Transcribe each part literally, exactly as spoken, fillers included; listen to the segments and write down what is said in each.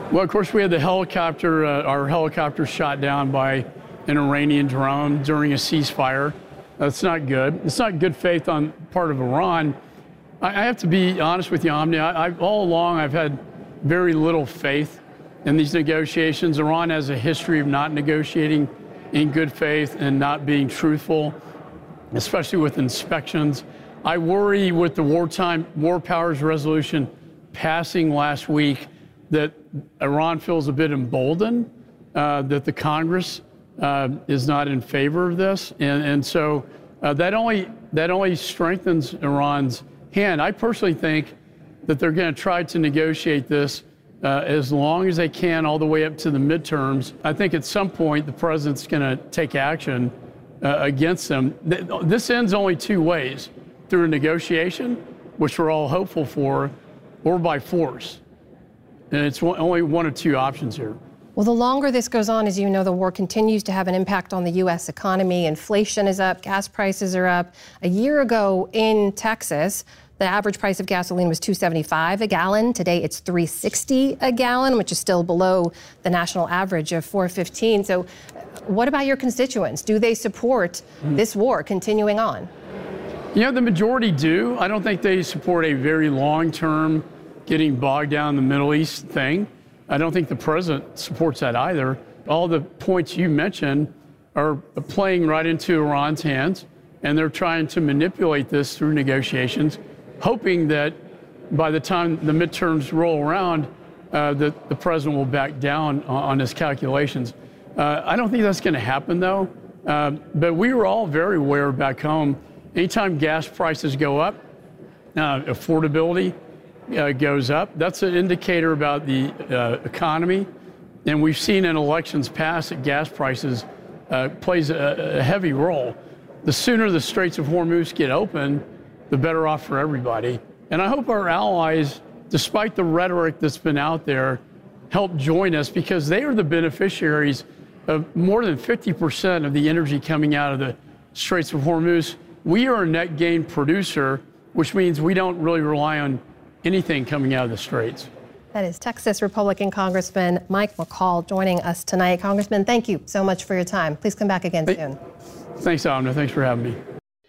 Well, of course, we had the helicopter, uh, our helicopter shot down by an Iranian drone during a ceasefire. That's not good. It's not good faith on part of Iran. I, I have to be honest with you, Omni. I, I, all along, I've had very little faith in these negotiations. Iran has a history of not negotiating in good faith and not being truthful, especially with inspections. I worry with the Wartime War Powers Resolution passing last week that Iran feels a bit emboldened, uh, that the Congress uh, is not in favor of this. And, and so uh, that only that only strengthens Iran's hand. I personally think that they're going to try to negotiate this uh, as long as they can, all the way up to the midterms. I think at some point the president's going to take action uh, against them. This ends only two ways: through a negotiation, which we're all hopeful for, or by force. And it's only one of two options here. Well, the longer this goes on, as you know, the war continues to have an impact on the U S economy. Inflation is up, gas prices are up. A year ago in Texas, the average price of gasoline was two seventy-five a gallon. Today it's three sixty a gallon, which is still below the national average of four fifteen. So what about your constituents? Do they support mm. this war continuing on? Yeah, the majority do. I don't think they support a very long-term getting bogged down in the Middle East thing. I don't think the president supports that either. All the points you mentioned are playing right into Iran's hands, and they're trying to manipulate this through negotiations, hoping that by the time the midterms roll around, uh, that the president will back down on, on his calculations. Uh, I don't think that's going to happen, though. Uh, but we were all very aware back home. Anytime gas prices go up, uh, affordability uh, goes up. That's an indicator about the uh, economy. And we've seen in elections past that gas prices uh, plays a, a heavy role. The sooner the Straits of Hormuz get open, the better off for everybody. And I hope our allies, despite the rhetoric that's been out there, help join us, because they are the beneficiaries of more than fifty percent of the energy coming out of the Straits of Hormuz. We are a net gain producer, which means we don't really rely on anything coming out of the Straits. That is Texas Republican Congressman Mike McCaul joining us tonight. Congressman, thank you so much for your time. Please come back again soon. Thanks, Amna. Thanks for having me.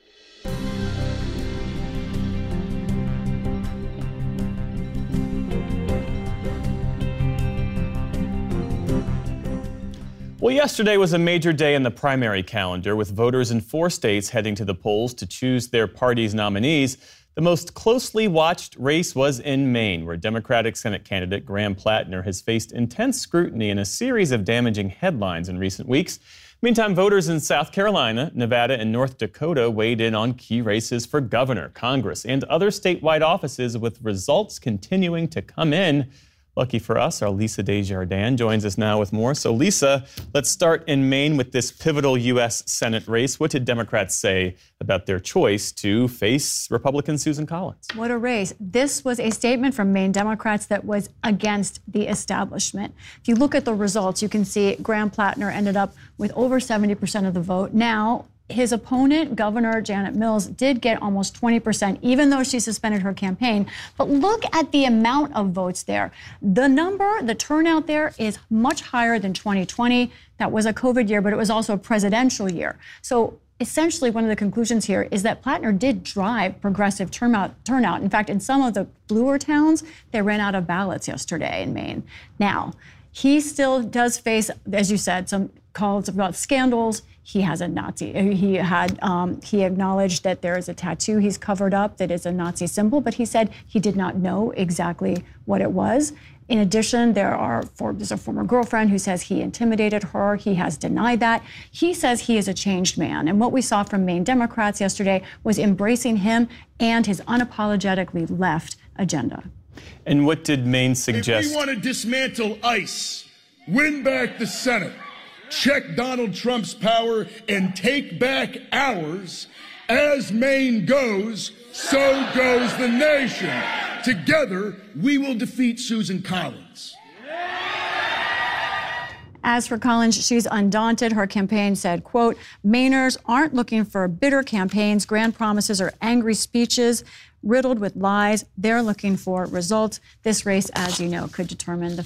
Well, yesterday was a major day in the primary calendar, with voters in four states heading to the polls to choose their party's nominees. The most closely watched race was in Maine, where Democratic Senate candidate Graham Plattner has faced intense scrutiny and a series of damaging headlines in recent weeks. Meantime, voters in South Carolina, Nevada, and North Dakota weighed in on key races for governor, Congress, and other statewide offices, with results continuing to come in. Lucky for us, our Lisa Desjardins joins us now with more. So, Lisa, let's start in Maine with this pivotal U S Senate race. What did Democrats say about their choice to face Republican Susan Collins? What a race. This was a statement from Maine Democrats that was against the establishment. If you look at the results, you can see Graham Plattner ended up with over seventy percent of the vote. Now, his opponent, Governor Janet Mills, did get almost twenty percent, even though she suspended her campaign. But look at the amount of votes there. The number, the turnout there is much higher than twenty twenty. That was a COVID year, but it was also a presidential year. So essentially, one of the conclusions here is that Plattner did drive progressive turnout. turnout. In fact, in some of the bluer towns, they ran out of ballots yesterday in Maine. Now, he still does face, as you said, some calls about scandals. He has a Nazi. He had. Um, he acknowledged that there is a tattoo he's covered up that is a Nazi symbol, but he said he did not know exactly what it was. In addition, there are there's a former girlfriend who says he intimidated her. He has denied that. He says he is a changed man. And what we saw from Maine Democrats yesterday was embracing him and his unapologetically left agenda. And what did Maine suggest? If we want to dismantle ICE, win back the Senate, check Donald Trump's power, and take back ours, as Maine goes, so goes the nation. Together, we will defeat Susan Collins. As for Collins, she's undaunted. Her campaign said, quote, Mainers aren't looking for bitter campaigns, grand promises, or angry speeches riddled with lies. They're looking for results. This race, as you know, could determine the